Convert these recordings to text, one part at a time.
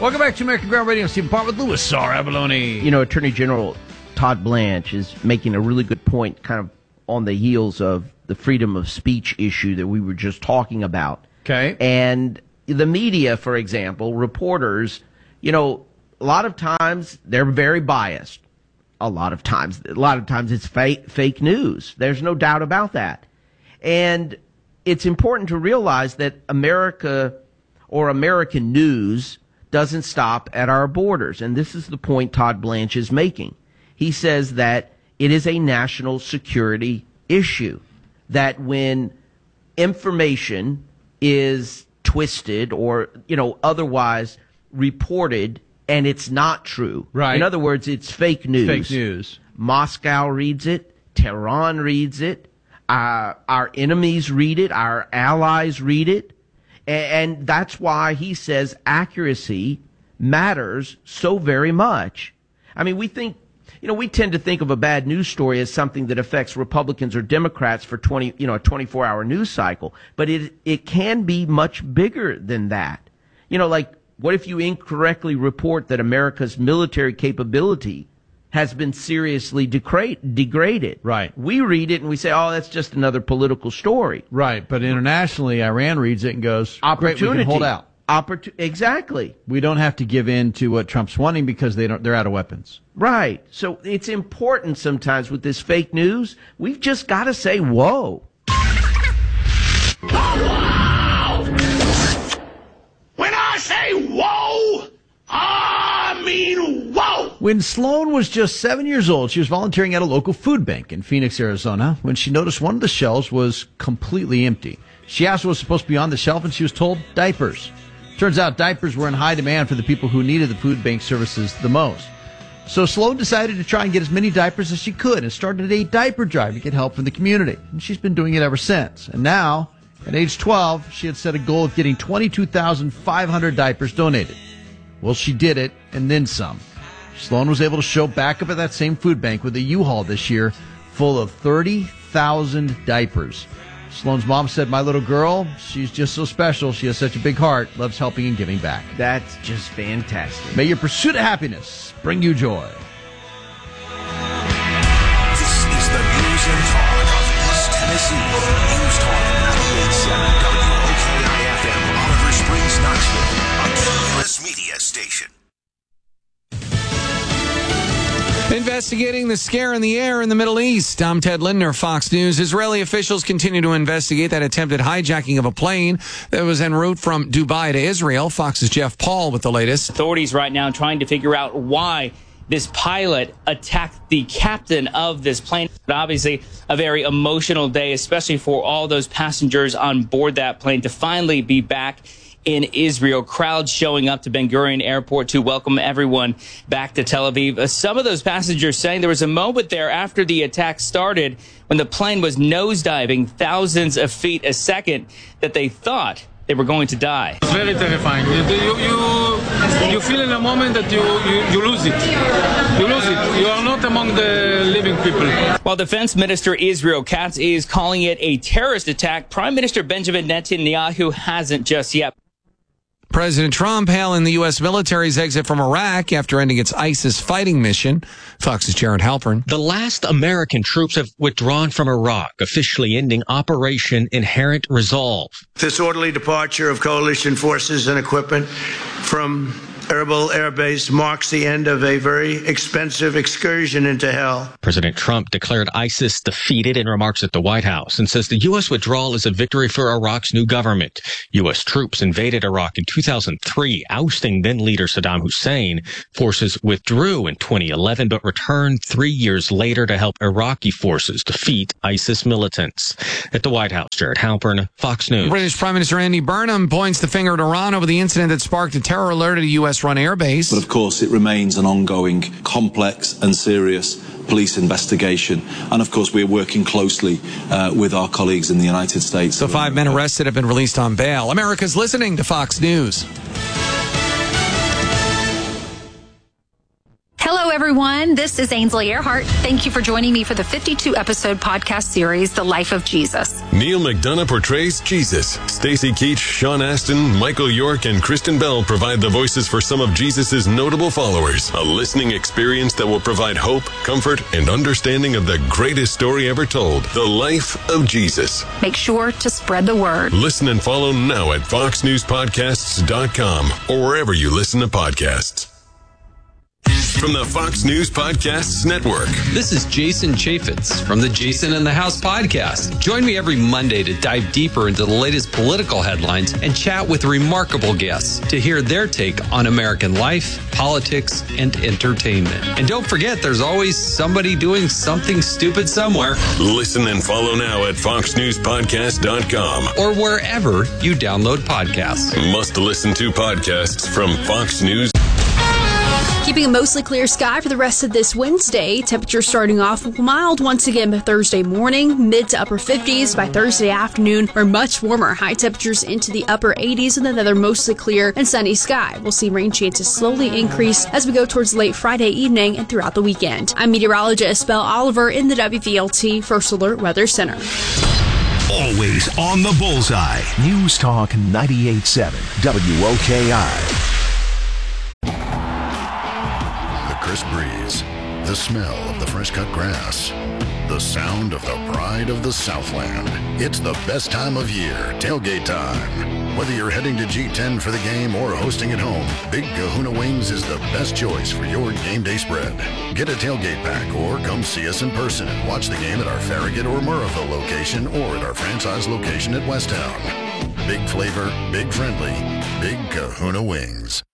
Welcome back to American Ground Radio. Stephen Parr with Louis R. Abalone. You know, Attorney General Todd Blanche is making a really good point kind of on the heels of the freedom of speech issue that we were just talking about. Okay. And the media, for example, reporters, you know, a lot of times they're very biased. A lot of times it's fake news. There's no doubt about that. And it's important to realize that America or American news doesn't stop at our borders. And this is the point Todd Blanche is making. He says that it is a national security issue, that when information is twisted or, you know, otherwise reported and it's not true. Right. In other words, it's fake news. Fake news. Moscow reads it. Tehran reads it. Our enemies read it. Our allies read it. And that's why he says accuracy matters so very much. I mean, we tend to think of a bad news story as something that affects Republicans or Democrats for a 24-hour news cycle. But it can be much bigger than that. You know, like, what if you incorrectly report that America's military capability has been seriously degraded? Right. We read it and we say, oh, that's just another political story. Right. But internationally, Iran reads it and goes, opportunity. Great, we can hold out. Exactly. We don't have to give in to what Trump's wanting because they're out of weapons. Right. So it's important sometimes with this fake news. We've just got to say, whoa. When I say whoa, I mean whoa. When Sloan was just 7 years old, she was volunteering at a local food bank in Phoenix, Arizona, when she noticed one of the shelves was completely empty. She asked what was supposed to be on the shelf, and she was told diapers. Turns out diapers were in high demand for the people who needed the food bank services the most. So Sloan decided to try and get as many diapers as she could and started a diaper drive to get help from the community. And she's been doing it ever since. And now, at age 12, she had set a goal of getting 22,500 diapers donated. Well, she did it, and then some. Sloan was able to show back up at that same food bank with a U-Haul this year full of 30,000 diapers. Sloan's mom said, my little girl, she's just so special. She has such a big heart, loves helping and giving back. That's just fantastic. May your pursuit of happiness bring you joy. This is the news and talk of East Tennessee. News Talk 98.7 WOKI-FM, Oliver Springs, Knoxville, a Cumulus Media station. Investigating the scare in the air in the Middle East. I'm Ted Lindner, Fox News. Israeli officials continue to investigate that attempted hijacking of a plane that was en route from Dubai to Israel. Fox's Jeff Paul with the latest. Authorities right now trying to figure out why this pilot attacked the captain of this plane. But obviously, a very emotional day, especially for all those passengers on board that plane to finally be back in Israel. Crowds showing up to Ben Gurion Airport to welcome everyone back to Tel Aviv. Some of those passengers saying there was a moment there after the attack started when the plane was nosediving thousands of feet a second that they thought they were going to die. It's very terrifying. You feel in a moment that you lose it. You lose it. You are not among the living people. While Defense Minister Israel Katz is calling it a terrorist attack, Prime Minister Benjamin Netanyahu hasn't just yet. President Trump hailing the U.S. military's exit from Iraq after ending its ISIS fighting mission. Fox's Jared Halpern. The last American troops have withdrawn from Iraq, officially ending Operation Inherent Resolve. This orderly departure of coalition forces and equipment from Erbil Air Base marks the end of a very expensive excursion into hell. President Trump declared ISIS defeated in remarks at the White House and says the U.S. withdrawal is a victory for Iraq's new government. U.S. troops invaded Iraq in 2003, ousting then-leader Saddam Hussein. Forces withdrew in 2011, but returned 3 years later to help Iraqi forces defeat ISIS militants. At the White House, Jared Halpern, Fox News. British Prime Minister Andy Burnham points the finger at Iran over the incident that sparked a terror alert at a U.S.-run airbase. But of course, it remains an ongoing, complex and serious police investigation. And of course, we're working closely with our colleagues in the United States. The 5 men arrested have been released on bail. America's listening to Fox News. Hello, everyone. This is Ainsley Earhart. Thank you for joining me for the 52-episode podcast series, The Life of Jesus. Neil McDonough portrays Jesus. Stacey Keach, Sean Astin, Michael York, and Kristen Bell provide the voices for some of Jesus' notable followers. A listening experience that will provide hope, comfort, and understanding of the greatest story ever told, The Life of Jesus. Make sure to spread the word. Listen and follow now at foxnewspodcasts.com or wherever you listen to podcasts. From the Fox News Podcasts Network. This is Jason Chaffetz from the Jason in the House podcast. Join me every Monday to dive deeper into the latest political headlines and chat with remarkable guests to hear their take on American life, politics, and entertainment. And don't forget, there's always somebody doing something stupid somewhere. Listen and follow now at foxnewspodcast.com or wherever you download podcasts. Must listen to podcasts from Fox News. Keeping a mostly clear sky for the rest of this Wednesday. Temperatures starting off mild once again by Thursday morning, mid to upper 50s by Thursday afternoon, or much warmer. High temperatures into the upper 80s and another mostly clear and sunny sky. We'll see rain chances slowly increase as we go towards late Friday evening and throughout the weekend. I'm meteorologist Belle Oliver in the WVLT First Alert Weather Center. Always on the bullseye. News Talk 98.7 WOKI. Crisp breeze, the smell of the fresh-cut grass, the sound of the pride of the Southland. It's the best time of year, tailgate time. Whether you're heading to G10 for the game or hosting at home, Big Kahuna Wings is the best choice for your game day spread. Get a tailgate pack or come see us in person and watch the game at our Farragut or Murrayville location or at our franchise location at Westtown. Big flavor, big friendly, Big Kahuna Wings.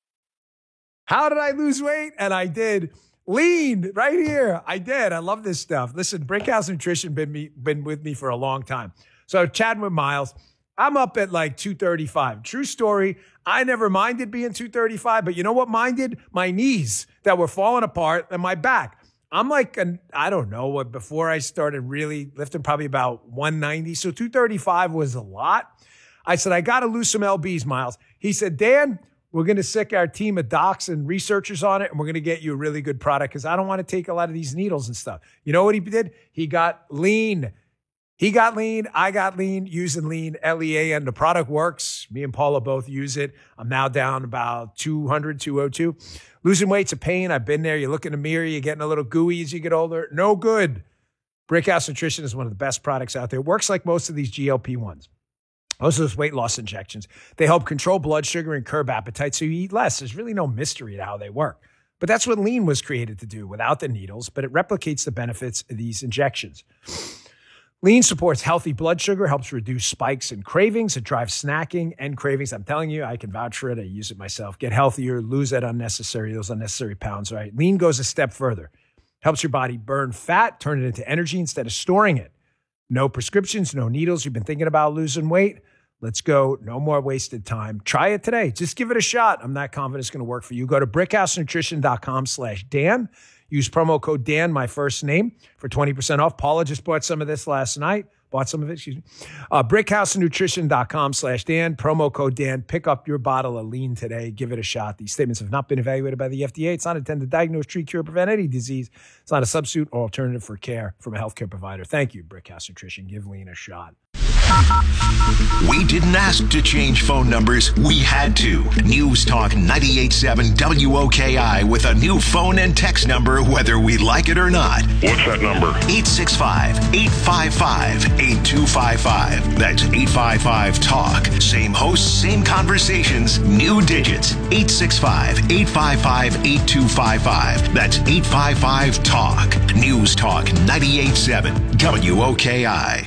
How did I lose weight? And I did. Lean right here. I did. I love this stuff. Listen, Brickhouse Nutrition been with me for a long time. So chatting with Miles, I'm up at like 235. True story. I never minded being 235, but you know what minded? My knees that were falling apart and my back. I'm like, I don't know what, before I started really lifting, probably about 190. So 235 was a lot. I said, I got to lose some lbs, Miles. He said, Dan, we're going to sick our team of docs and researchers on it, and we're going to get you a really good product because I don't want to take a lot of these needles and stuff. You know what he did? He got lean. He got lean. I got lean using lean, L-E-A-N. The product works. Me and Paula both use it. I'm now down about 200, 202. Losing weight's a pain. I've been there. You look in the mirror. You're getting a little gooey as you get older. No good. Brickhouse Nutrition is one of the best products out there. It works like most of these GLP-1s. Most of those weight loss injections, they help control blood sugar and curb appetite so you eat less. There's really no mystery to how they work. But that's what lean was created to do without the needles, but it replicates the benefits of these injections. Lean supports healthy blood sugar, helps reduce spikes and cravings. It drives snacking and cravings. I'm telling you, I can vouch for it. I use it myself. Get healthier, lose those unnecessary pounds, right? Lean goes a step further. Helps your body burn fat, turn it into energy instead of storing it. No prescriptions, no needles. You've been thinking about losing weight? Let's go. No more wasted time. Try it today. Just give it a shot. I'm not confident it's going to work for you. Go to brickhousenutrition.com/Dan. Use promo code Dan, my first name, for 20% off. Paula just bought some of this last night. brickhousenutrition.com/Dan. Promo code Dan. Pick up your bottle of lean today. Give it a shot. These statements have not been evaluated by the FDA. It's not intended to diagnose, treat, cure, prevent any disease. It's not a substitute or alternative for care from a healthcare provider. Thank you, Brickhouse Nutrition. Give lean a shot. We didn't ask to change phone numbers. We had to. News Talk 98.7 WOKI with a new phone and text number, whether we like it or not. What's that number? 865-855-8255. That's 855-TALK. Same hosts, same conversations, new digits. 865-855-8255. That's 855-TALK. News Talk 98.7 WOKI.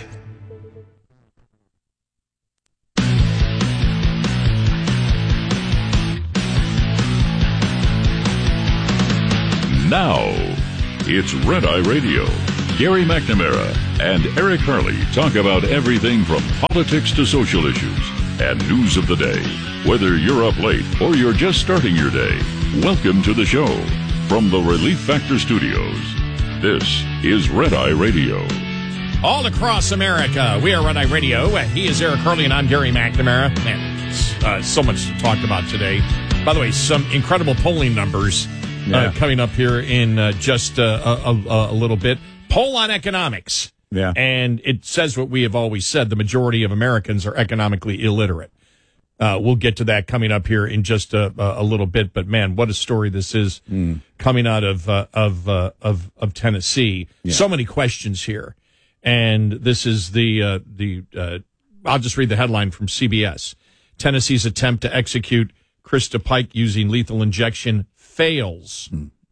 Now, it's Red Eye Radio. Gary McNamara and Eric Harley talk about everything from politics to social issues and news of the day. Whether you're up late or you're just starting your day, welcome to the show. From the Relief Factor Studios, this is Red Eye Radio. All across America, we are Red Eye Radio. He is Eric Harley and I'm Gary McNamara. Man, so much to talk about today. By the way, some incredible polling numbers coming up here in just a little bit. Poll on economics. Yeah. And it says what we have always said. The majority of Americans are economically illiterate. We'll get to that coming up here in just a little bit. But, man, what a story this is coming out of Tennessee. Yeah. So many questions here. And this is I'll just read the headline from CBS. Tennessee's attempt to execute Krista Pike using lethal injection fails.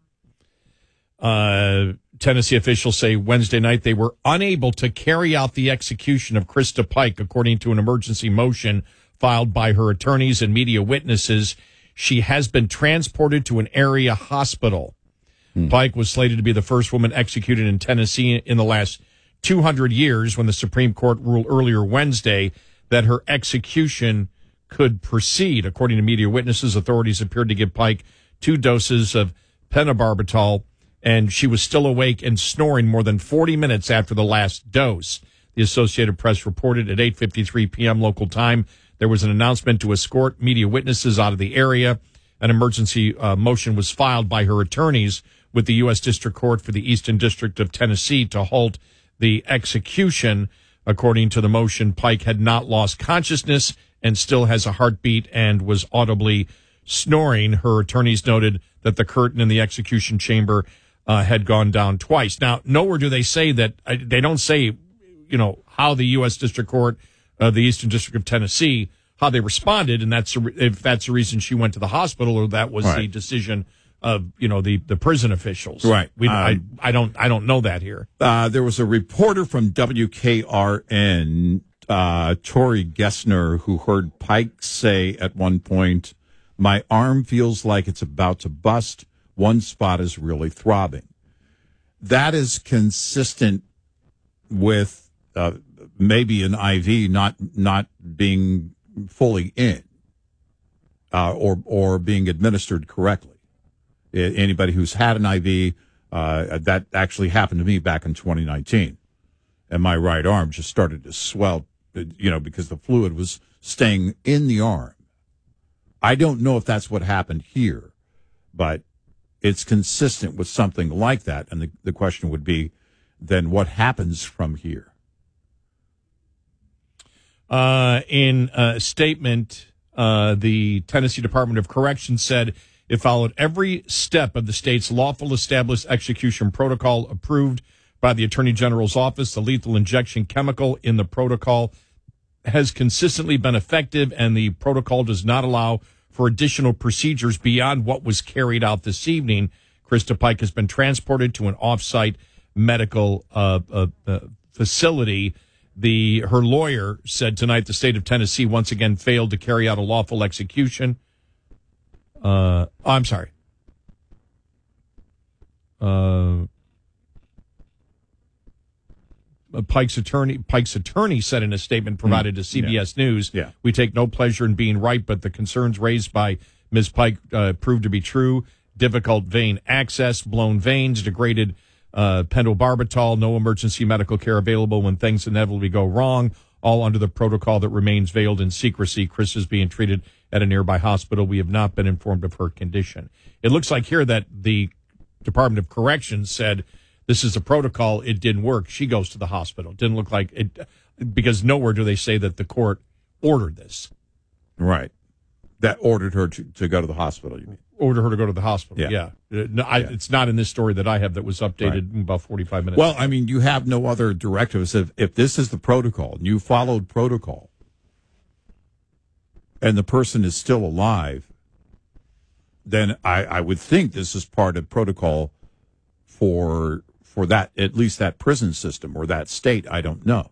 Tennessee officials say Wednesday night they were unable to carry out the execution of Krista Pike, according to an emergency motion filed by her attorneys and media witnesses. She has been transported to an area hospital. Pike was slated to be the first woman executed in Tennessee in the last 200 years when the Supreme Court ruled earlier Wednesday that her execution could proceed. According to media witnesses, authorities appeared to give Pike 2 doses of pentobarbital, and she was still awake and snoring more than 40 minutes after the last dose. The Associated Press reported at 8:53 p.m. local time there was an announcement to escort media witnesses out of the area. An emergency motion was filed by her attorneys with the U.S. District Court for the Eastern District of Tennessee to halt the execution. According to the motion, Pike had not lost consciousness and still has a heartbeat and was audibly snoring. Her attorneys noted that the curtain in the execution chamber had gone down twice. Now, nowhere do they say that. They don't say, how the U.S. District Court, the Eastern District of Tennessee, how they responded, and if that's the reason she went to the hospital, or that was the decision of the prison officials. Right. I don't know that here. There was a reporter from WKRN, Tori Gessner, who heard Pike say at one point, "My arm feels like it's about to bust. One spot is really throbbing." That is consistent with maybe an IV not being fully in or being administered correctly. Anybody who's had an IV, that actually happened to me back in 2019, and my right arm just started to swell, because the fluid was staying in the arm. I don't know if that's what happened here, but it's consistent with something like that. And the question would be, then what happens from here? In a statement, the Tennessee Department of Corrections said it followed every step of the state's lawful established execution protocol approved by the Attorney General's office. The lethal injection chemical in the protocol has consistently been effective, and the protocol does not allow for additional procedures beyond what was carried out this evening. Krista Pike has been transported to an off-site medical facility. Her lawyer said tonight the state of Tennessee once again failed to carry out a lawful execution. I'm sorry. Pike's attorney said in a statement provided to CBS News, "We take no pleasure in being right, but the concerns raised by Ms. Pike proved to be true. Difficult vein access, blown veins, degraded pentobarbital, no emergency medical care available when things inevitably go wrong, all under the protocol that remains veiled in secrecy. Chris is being treated at a nearby hospital. We have not been informed of her condition." It looks like here that the Department of Corrections said this is a protocol. It didn't work. She goes to the hospital. It didn't look like it, because nowhere do they say that the court ordered this. Right. That ordered her to go to the hospital, you mean? Order her to go to the hospital. Yeah. It's not in this story that I have that was updated about 45 minutes Well, ago. I mean, you have no other directives. If this is the protocol, and you followed protocol, and the person is still alive, then I would think this is part of protocol for that, at least that prison system or that state. I don't know.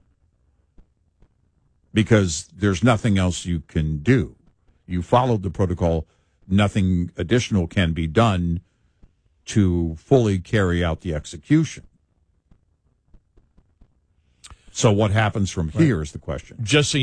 Because there's nothing else you can do. You followed the protocol. Nothing additional can be done to fully carry out the execution. So what happens from here is the question. Just so